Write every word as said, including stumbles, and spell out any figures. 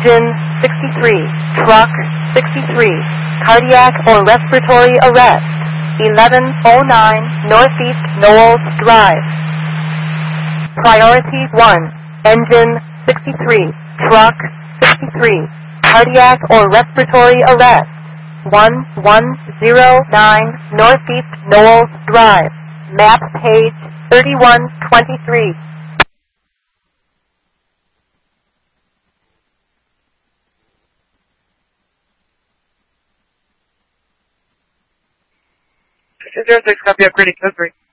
engine sixty-three, truck sixty-three, cardiac or respiratory arrest, eleven oh nine Northeast Knowles Drive. Priority one, engine sixty-three, truck sixty-three, cardiac or respiratory arrest, one one oh nine Northeast Knowles Drive, map page thirty-one twenty-three. zero six, copy, upgrading code three.